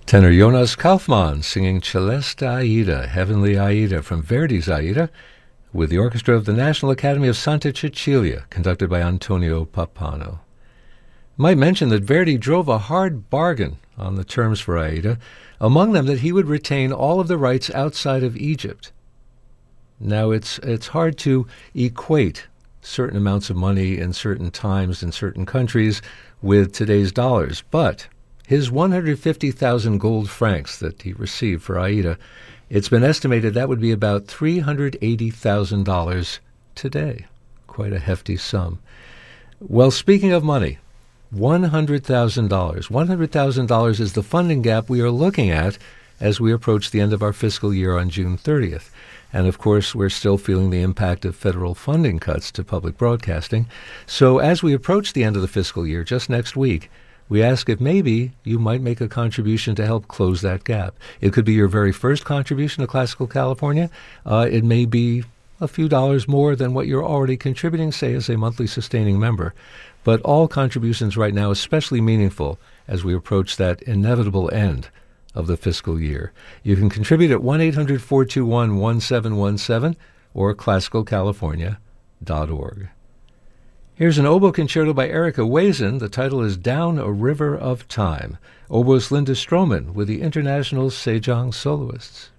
Tenor Jonas Kaufmann singing Celeste Aida, Heavenly Aida, from Verdi's Aida, with the orchestra of the National Academy of Santa Cecilia, conducted by Antonio Pappano. Might mention that Verdi drove a hard bargain on the terms for Aida, among them that he would retain all of the rights outside of Egypt. Now, it's hard to equate certain amounts of money in certain times in certain countries with today's dollars, but his 150,000 gold francs that he received for Aida, it's been estimated that would be about $380,000 today. Quite a hefty sum. Well, speaking of money, $100,000. $100,000 is the funding gap we are looking at as we approach the end of our fiscal year on June 30th. And, of course, we're still feeling the impact of federal funding cuts to public broadcasting. So as we approach the end of the fiscal year, just next week, we ask if maybe you might make a contribution to help close that gap. It could be your very first contribution to Classical California. It may be a few dollars more than what you're already contributing, say, as a monthly sustaining member. But all contributions right now, especially meaningful as we approach that inevitable end of the fiscal year. You can contribute at 1-800-421-1717 or classicalcalifornia.org. Here's an oboe concerto by Erica Wazen. The title is Down a River of Time. Oboist Linda Stroman with the International Sejong Soloists.